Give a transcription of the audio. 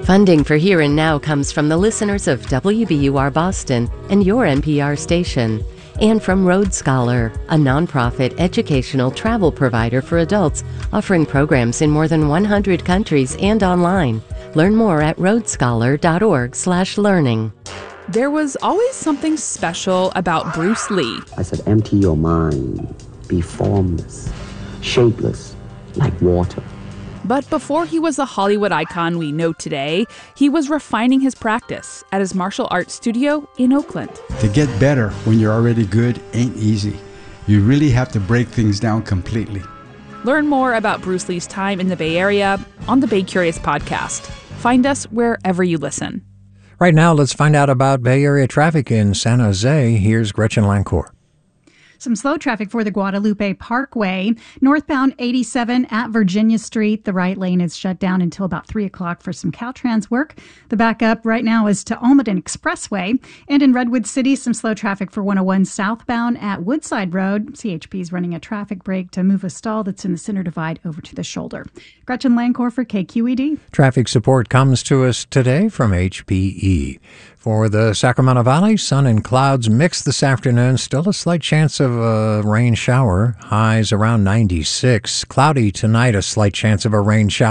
Funding for Here and Now comes from the listeners of WBUR Boston and your NPR station, and from Road Scholar, a nonprofit educational travel provider for adults offering programs in more than 100 countries and online. Learn more at roadscholar.org/learning. There was always something special about Bruce Lee. I said, empty your mind, be formless, shapeless, like water. But before he was the Hollywood icon we know today, he was refining his practice at his martial arts studio in Oakland. To get better when you're already good ain't easy. You really have to break things down completely. Learn more about Bruce Lee's time in the Bay Area on the Bay Curious podcast. Find us wherever you listen. Right now, let's find out about Bay Area traffic in San Jose. Here's Gretchen Lancourt. Some slow traffic for the Guadalupe Parkway. Northbound 87 at Virginia Street. The right lane is shut down until about 3 o'clock for some Caltrans work. The backup right now is to Almaden Expressway. And in Redwood City, some slow traffic for 101 southbound at Woodside Road. CHP is running a traffic break to move a stall that's in the center divide over to the shoulder. Gretchen Lancourt for KQED. Traffic support comes to us today from HPE. For the Sacramento Valley, sun and clouds mixed this afternoon. Still a slight chance of a rain shower. Highs around 96. Cloudy tonight, a slight chance of a rain shower.